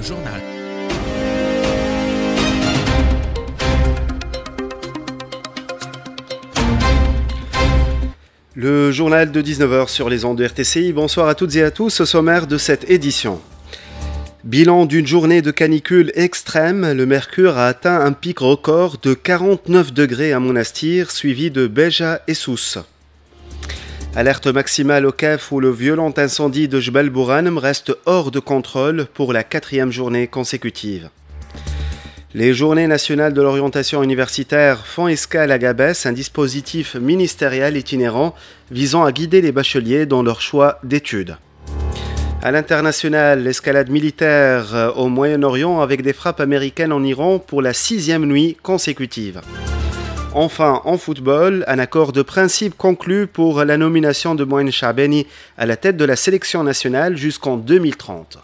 journal. Le journal de 19h sur les ondes de RTCI. Bonsoir à toutes et à tous. Au sommaire de cette édition. Bilan d'une journée de canicule extrême. Le mercure a atteint un pic record de 49 degrés à Monastir, suivi de Béja et Sousse. Alerte maximale au Kef où le violent incendie de Jbel Bouranem reste hors de contrôle pour la 4e journée consécutive. Les Journées nationales de l'orientation universitaire font escale à Gabès, un dispositif ministériel itinérant visant à guider les bacheliers dans leur choix d'études. À l'international, l'escalade militaire au Moyen-Orient avec des frappes américaines en Iran pour la 6e nuit consécutive. Enfin, en football, un accord de principe conclu pour la nomination de Moïne Charbeni à la tête de la sélection nationale jusqu'en 2030.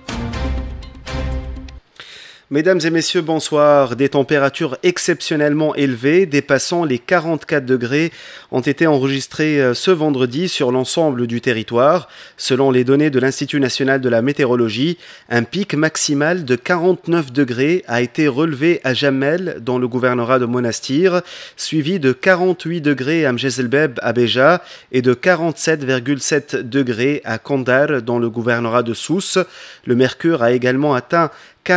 Mesdames et messieurs, bonsoir. Des températures exceptionnellement élevées, dépassant les 44 degrés, ont été enregistrées ce vendredi sur l'ensemble du territoire. Selon les données de l'Institut national de la météorologie, un pic maximal de 49 degrés a été relevé à Jamel, dans le gouvernorat de Monastir, suivi de 48 degrés à Mjezelbeb, à Béja, et de 47,7 degrés à Kandar, dans le gouvernorat de Sousse. Le mercure a également atteint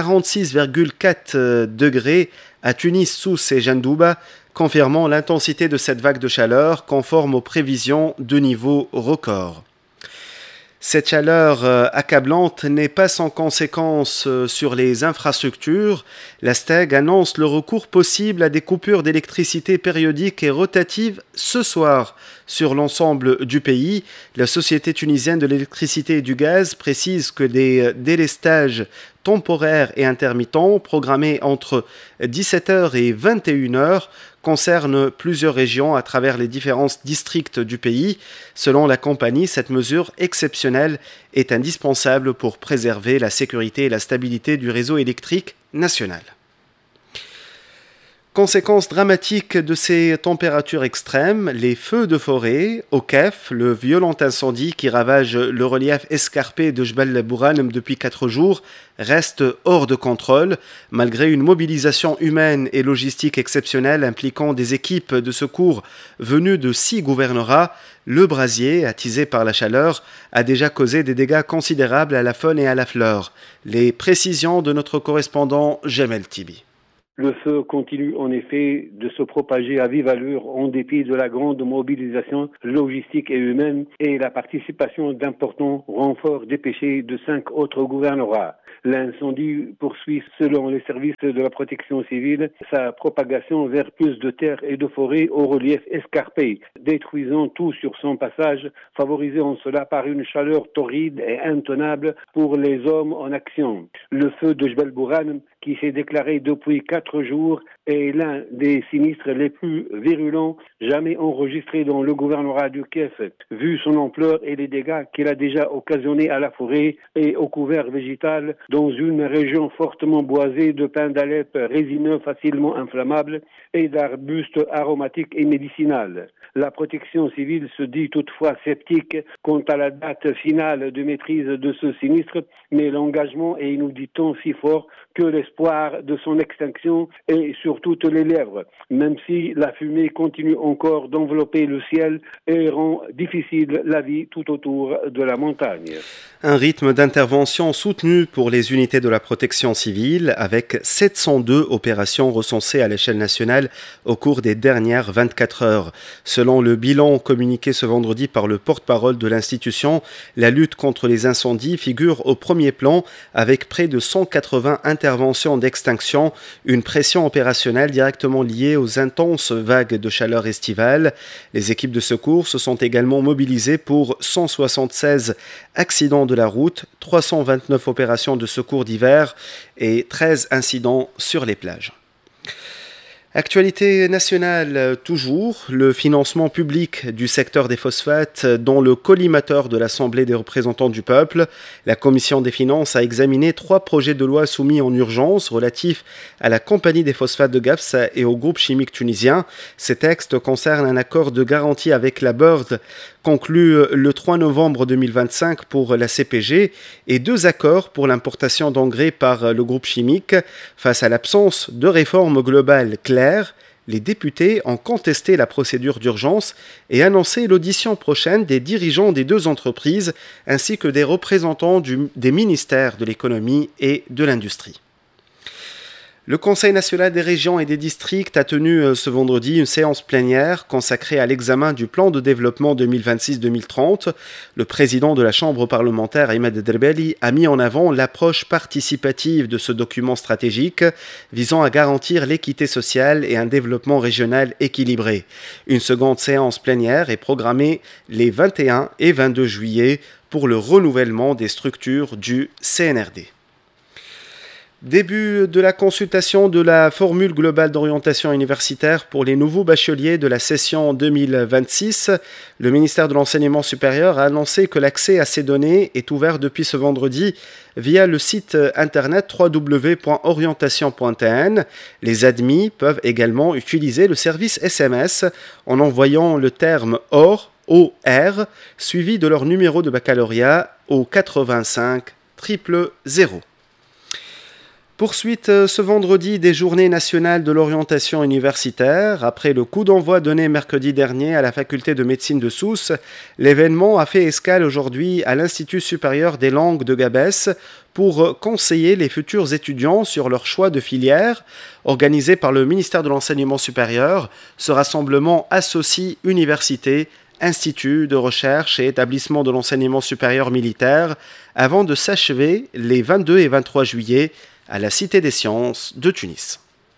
46,4 degrés à Tunis, Sousse et Jandouba, confirmant l'intensité de cette vague de chaleur conforme aux prévisions de niveau record. Cette chaleur accablante n'est pas sans conséquences sur les infrastructures. La STEG annonce le recours possible à des coupures d'électricité périodiques et rotatives ce soir sur l'ensemble du pays. La Société tunisienne de l'électricité et du gaz précise que des délestages temporaires et intermittents programmés entre 17h et 21h concerne plusieurs régions à travers les différents districts du pays. Selon la compagnie, cette mesure exceptionnelle est indispensable pour préserver la sécurité et la stabilité du réseau électrique national. Conséquence dramatique de ces températures extrêmes, les feux de forêt au Kef, le violent incendie qui ravage le relief escarpé de Jbel Bouranem depuis 4 jours, reste hors de contrôle, malgré une mobilisation humaine et logistique exceptionnelle impliquant des équipes de secours venues de 6 gouvernorats. Le brasier, attisé par la chaleur, a déjà causé des dégâts considérables à la faune et à la flore. Les précisions de notre correspondant Jamel Tibi. Le feu continue en effet de se propager à vive allure en dépit de la grande mobilisation logistique et humaine et la participation d'importants renforts dépêchés de 5 autres gouvernorats. L'incendie poursuit, selon les services de la protection civile, sa propagation vers plus de terres et de forêts au relief escarpé, détruisant tout sur son passage, favorisé en cela par une chaleur torride et intenable pour les hommes en action. Le feu de Jbel Bouranem, qui s'est déclaré depuis 4 jours, est l'un des sinistres les plus virulents jamais enregistrés dans le gouvernorat du Kef, vu son ampleur et les dégâts qu'il a déjà occasionnés à la forêt et au couvert végétal dans une région fortement boisée de pins d'Alep résineux facilement inflammables et d'arbustes aromatiques et médicinales. La protection civile se dit toutefois sceptique quant à la date finale de maîtrise de ce sinistre, mais l'engagement est, nous dit-on, si fort que l'espoir de son extinction est sur toutes les lèvres, même si la fumée continue encore d'envelopper le ciel et rend difficile la vie tout autour de la montagne. Un rythme d'intervention soutenu pour les unités de la protection civile avec 702 opérations recensées à l'échelle nationale au cours des dernières 24 heures. Selon le bilan communiqué ce vendredi par le porte-parole de l'institution, la lutte contre les incendies figure au premier plan avec près de 180 interventions d'extinction, une pression opérationnelle directement liée aux intenses vagues de chaleur estivale. Les équipes de secours se sont également mobilisées pour 176 accidents de la route, 329 opérations de secours d'hiver et 13 incidents sur les plages. Actualité nationale toujours, le financement public du secteur des phosphates dans le collimateur de l'Assemblée des représentants du peuple. La Commission des finances a examiné 3 projets de loi soumis en urgence relatifs à la compagnie des phosphates de Gafs et au groupe chimique tunisien. Ces textes concernent un accord de garantie avec la BIRD conclu le 3 novembre 2025 pour la CPG et 2 accords pour l'importation d'engrais par le groupe chimique. Face à l'absence de réforme globale claire, les députés ont contesté la procédure d'urgence et annoncé l'audition prochaine des dirigeants des 2 entreprises ainsi que des représentants des ministères de l'économie et de l'industrie. Le Conseil national des régions et des districts a tenu ce vendredi une séance plénière consacrée à l'examen du plan de développement 2026-2030. Le président de la Chambre parlementaire, Ahmed Derbeli, a mis en avant l'approche participative de ce document stratégique visant à garantir l'équité sociale et un développement régional équilibré. Une seconde séance plénière est programmée les 21 et 22 juillet pour le renouvellement des structures du CNRD. Début de la consultation de la formule globale d'orientation universitaire pour les nouveaux bacheliers de la session 2026. Le ministère de l'Enseignement supérieur a annoncé que l'accès à ces données est ouvert depuis ce vendredi via le site internet www.orientation.tn. Les admis peuvent également utiliser le service SMS en envoyant le terme OR, suivi de leur numéro de baccalauréat au 85 000. Poursuite ce vendredi des journées nationales de l'orientation universitaire. Après le coup d'envoi donné mercredi dernier à la faculté de médecine de Sousse, l'événement a fait escale aujourd'hui à l'Institut supérieur des langues de Gabès pour conseiller les futurs étudiants sur leur choix de filière. Organisé par le ministère de l'Enseignement supérieur, ce rassemblement associe universités, instituts de recherche et établissements de l'enseignement supérieur militaire avant de s'achever les 22 et 23 juillet à la Cité des Sciences de Tunis.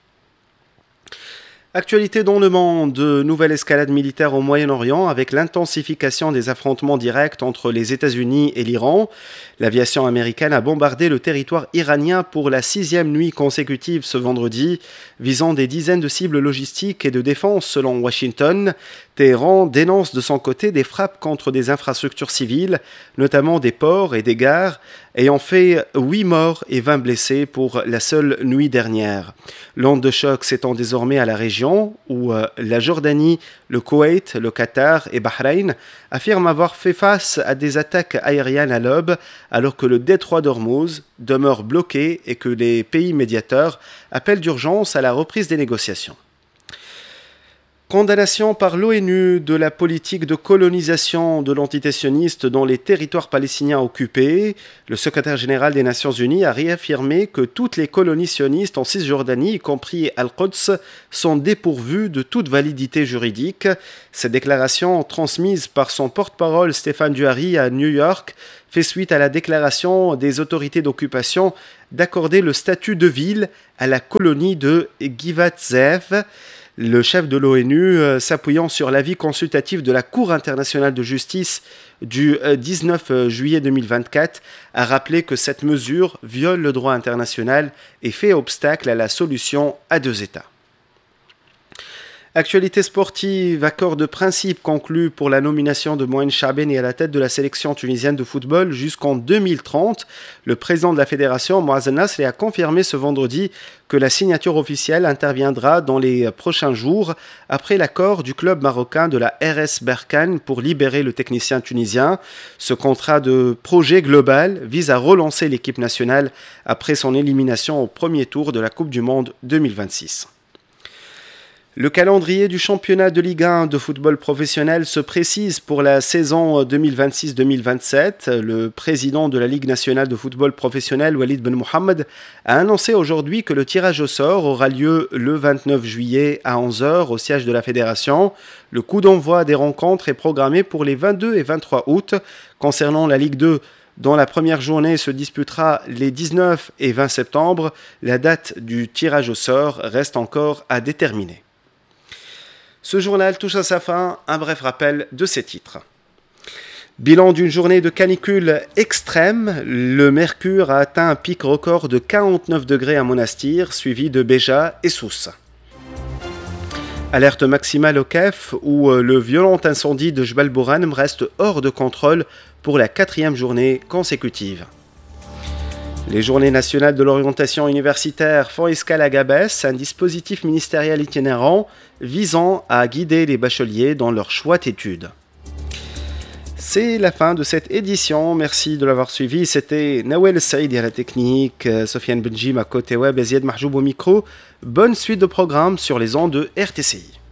Actualité dans le monde, nouvelle escalade militaire au Moyen-Orient avec l'intensification des affrontements directs entre les États-Unis et l'Iran. L'aviation américaine a bombardé le territoire iranien pour la 6e nuit consécutive ce vendredi, visant des dizaines de cibles logistiques et de défense selon Washington. Téhéran dénonce de son côté des frappes contre des infrastructures civiles, notamment des ports et des gares, ayant fait 8 morts et 20 blessés pour la seule nuit dernière. L'onde de choc s'étend désormais à la région où la Jordanie, le Koweït, le Qatar et Bahreïn affirment avoir fait face à des attaques aériennes à l'aube alors que le détroit d'Ormuz demeure bloqué et que les pays médiateurs appellent d'urgence à la reprise des négociations. Condamnation par l'ONU de la politique de colonisation de l'entité sioniste dans les territoires palestiniens occupés. Le secrétaire général des Nations Unies a réaffirmé que toutes les colonies sionistes en Cisjordanie, y compris Al-Quds, sont dépourvues de toute validité juridique. Cette déclaration, transmise par son porte-parole Stéphane Dujarric à New York, fait suite à la déclaration des autorités d'occupation d'accorder le statut de ville à la colonie de Givat Ze'ev. Le chef de l'ONU, s'appuyant sur l'avis consultatif de la Cour internationale de justice du 19 juillet 2024, a rappelé que cette mesure viole le droit international et fait obstacle à la solution à 2 États. Actualité sportive, accord de principe conclu pour la nomination de Mohamed Chahbeni à la tête de la sélection tunisienne de football jusqu'en 2030. Le président de la fédération, Moazen Nasri, a confirmé ce vendredi que la signature officielle interviendra dans les prochains jours après l'accord du club marocain de la RS Berkane pour libérer le technicien tunisien. Ce contrat de projet global vise à relancer l'équipe nationale après son élimination au premier tour de la Coupe du Monde 2026. Le calendrier du championnat de Ligue 1 de football professionnel se précise pour la saison 2026-2027. Le président de la Ligue nationale de football professionnel, Walid Ben Mohamed, a annoncé aujourd'hui que le tirage au sort aura lieu le 29 juillet à 11h au siège de la fédération. Le coup d'envoi des rencontres est programmé pour les 22 et 23 août. Concernant la Ligue 2, dont la première journée se disputera les 19 et 20 septembre, la date du tirage au sort reste encore à déterminer. Ce journal touche à sa fin, un bref rappel de ses titres. Bilan d'une journée de canicule extrême, le mercure a atteint un pic record de 49 degrés à Monastir, suivi de Béja et Sousse. Alerte maximale au KEF où le violent incendie de Jbal Bouranem reste hors de contrôle pour la 4e journée consécutive. Les journées nationales de l'orientation universitaire font escale à Gabès, un dispositif ministériel itinérant visant à guider les bacheliers dans leur choix d'études. C'est la fin de cette édition, merci de l'avoir suivi. C'était Nawel Saïd à la technique, Sofiane Benjim à côté web et Ziad Mahjoub au micro. Bonne suite de programmes sur les ondes de RTCI.